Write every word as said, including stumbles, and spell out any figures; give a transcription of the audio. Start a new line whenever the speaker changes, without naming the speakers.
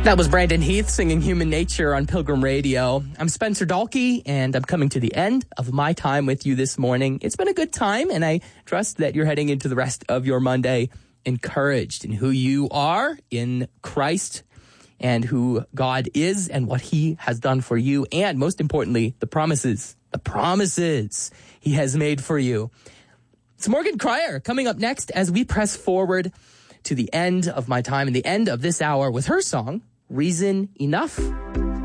That was Brandon Heath singing Human Nature on Pilgrim Radio. I'm Spencer Dalkey, and I'm coming to the end of my time with you this morning. It's been a good time, and I trust that you're heading into the rest of your Monday encouraged in who you are in Christ and who God is and what he has done for you, and most importantly, the promises, the promises he has made for you. It's Morgan Cryer coming up next as we press forward to the end of my time and the end of this hour with her song, Reason Enough.